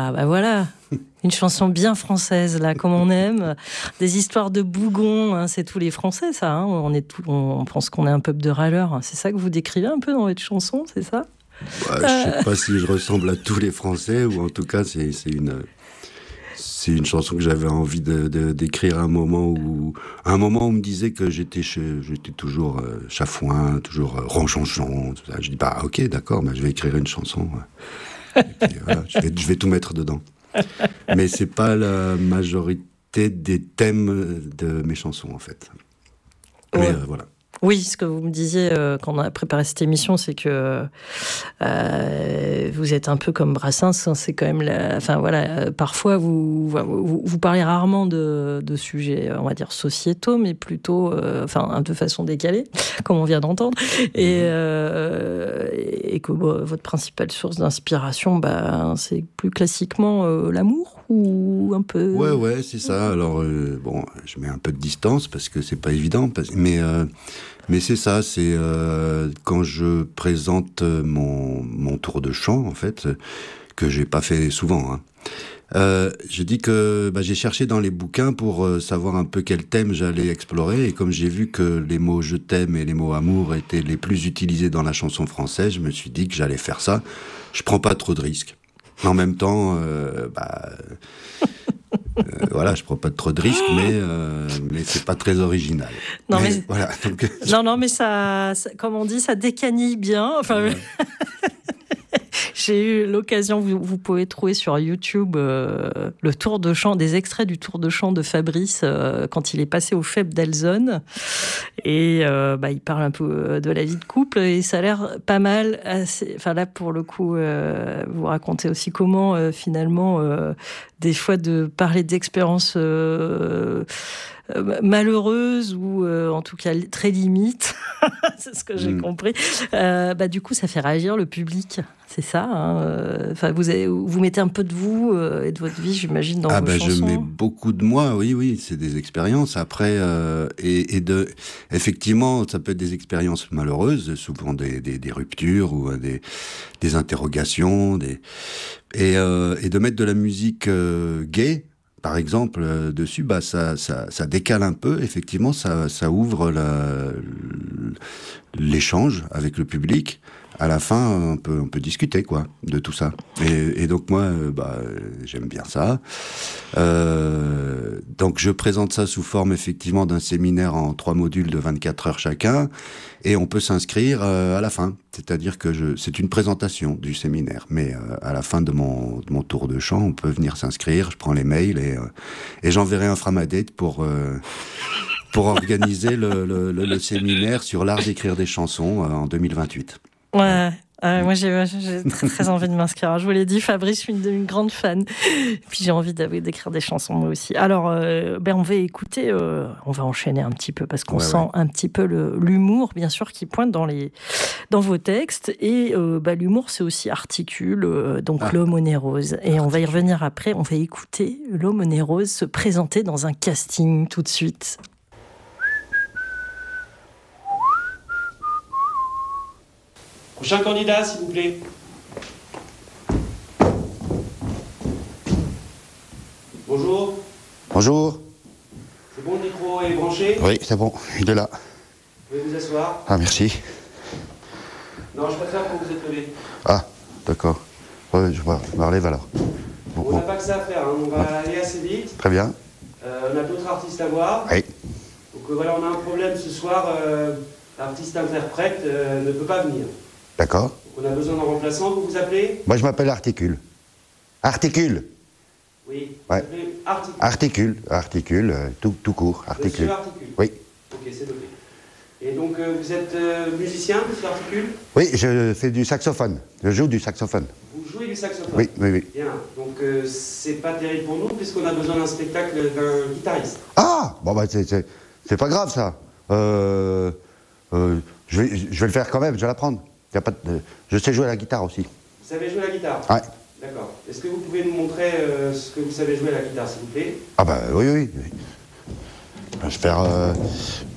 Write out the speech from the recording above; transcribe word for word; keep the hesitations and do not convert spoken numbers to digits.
Ah, bah voilà, une chanson bien française, là, comme on aime. Des histoires de bougons, hein, c'est tous les Français, ça. Hein. On, est tout, on pense qu'on est un peuple de râleurs. C'est ça que vous décrivez un peu dans votre chanson, c'est ça? Ouais, je sais pas si je ressemble à tous les Français, ou en tout cas, c'est, c'est une... C'est une chanson que j'avais envie de, de, d'écrire à un moment où, à un moment où on me disait que j'étais, chez, j'étais toujours euh, chafouin, toujours euh, ronchonchon, tout ça. Je dis, bah ok, d'accord, bah, je vais écrire une chanson. Ouais. Et puis voilà, je vais, je vais tout mettre dedans. Mais c'est pas la majorité des thèmes de mes chansons, en fait. Mais ouais. euh, voilà. Oui, ce que vous me disiez euh, quand on a préparé cette émission, c'est que euh, vous êtes un peu comme Brassens. Hein, c'est quand même, la, enfin voilà, euh, parfois vous, vous vous parlez rarement de, de sujets, on va dire sociétaux, mais plutôt, euh, enfin, de façon décalée, comme on vient d'entendre, et, euh, et que bon, votre principale source d'inspiration, bah, c'est plus classiquement euh, l'amour ou un peu. Ouais, ouais, c'est ça. Alors euh, bon, je mets un peu de distance parce que c'est pas évident, parce, mais. Euh, Mais c'est ça, c'est euh, quand je présente mon, mon tour de chant, en fait, que j'ai pas fait souvent. Hein. Euh, je dis que bah, j'ai cherché dans les bouquins pour euh, savoir un peu quel thème j'allais explorer, et comme j'ai vu que les mots « je t'aime » et les mots « amour » étaient les plus utilisés dans la chanson française, je me suis dit que j'allais faire ça. Je prends pas trop de risques. En même temps, euh, bah... Euh, voilà, je prends pas trop de risques, mais euh, mais c'est pas très original. Non mais, mais voilà. Donc, non non mais ça, ça, comme on dit, ça décanille bien. Enfin, ouais. J'ai eu l'occasion, vous, vous pouvez trouver sur YouTube euh, le tour de chant, des extraits du tour de chant de Fabrice euh, quand il est passé au F E B d'Alzone. Et euh, bah, il parle un peu de la vie de couple et ça a l'air pas mal. Assez... Enfin là, pour le coup, euh, vous racontez aussi comment euh, finalement, euh, des fois, de parler d'expériences euh, euh, malheureuses ou euh, en tout cas très limites, c'est ce que j'ai mmh. compris. Euh, bah, du coup, ça fait réagir le public. C'est ça. Hein. Enfin, vous, avez, vous mettez un peu de vous euh, et de votre vie, j'imagine, dans ah vos bah, chansons. Je mets beaucoup de moi, oui, oui. C'est des expériences. Après, euh, et, et de, effectivement, ça peut être des expériences malheureuses, souvent des, des, des ruptures ou des, des interrogations, des, et, euh, et de mettre de la musique euh, gaie. Par exemple, euh, dessus, bah, ça, ça, ça décale un peu. Effectivement, ça, ça ouvre la, l'échange avec le public. À la fin, on peut, on peut discuter, quoi, de tout ça. Et, et donc moi, euh, bah, j'aime bien ça. Euh, donc je présente ça sous forme effectivement d'un séminaire en trois modules de vingt-quatre heures chacun, et on peut s'inscrire euh, à la fin. C'est-à-dire que je, c'est une présentation du séminaire, mais euh, à la fin de mon, de mon tour de chant, on peut venir s'inscrire. Je prends les mails et, euh, et j'enverrai un framadate pour. Euh, pour organiser le, le, le, le séminaire sur l'art d'écrire des chansons euh, en deux mille vingt-huit. Ouais, euh, moi j'ai, j'ai très, très envie de m'inscrire. Alors, je vous l'ai dit, Fabrice, je suis une, une grande fan. Puis j'ai envie d'écrire des chansons moi aussi. Alors, euh, ben, on va écouter, euh, on va enchaîner un petit peu parce qu'on ouais, sent ouais. un petit peu le, l'humour, bien sûr, qui pointe dans, les, dans vos textes. Et euh, bah, l'humour, c'est aussi articule, euh, donc ah. l'homme au nez rose. Et on va y revenir après. On va écouter l'homme au nez rose se présenter dans un casting tout de suite. Prochain candidat, s'il vous plaît. Bonjour. Bonjour. C'est bon, le micro est branché ? Oui, c'est bon, il est là. Vous pouvez vous asseoir. Ah, merci. Non, je préfère quand vous êtes levé. Ah, d'accord. Ouais, je me relève alors. Bon, on n'a bon. pas que ça à faire, hein. On va ouais. aller assez vite. Très bien. Euh, on a d'autres artistes à voir. Oui. Donc euh, voilà, on a un problème ce soir. Euh, l'artiste-interprète euh, ne peut pas venir. D'accord. On a besoin d'un remplaçant, vous vous appelez ? Moi, je m'appelle Articule. Articule. Oui. Ouais. Vous appelez Articule. Articule, Articule, euh, tout, tout court. Articule. Monsieur Articule. Oui. Ok, c'est noté. Et donc, euh, vous êtes euh, musicien, monsieur Articule ? Oui, je fais du saxophone. Je joue du saxophone. Vous jouez du saxophone ? Oui, oui, oui. Bien. Donc, euh, c'est pas terrible pour nous, puisqu'on a besoin d'un spectacle d'un guitariste. Ah ! Bon, bah, c'est, c'est, c'est pas grave, ça. Euh, euh, je, vais, je vais le faire quand même, je vais l'apprendre. Y a pas de... Je sais jouer à la guitare aussi. Vous savez jouer à la guitare ? Ouais. D'accord. Est-ce que vous pouvez nous montrer euh, ce que vous savez jouer à la guitare, s'il vous plaît ? Ah bah oui, oui. Je vais faire... Euh...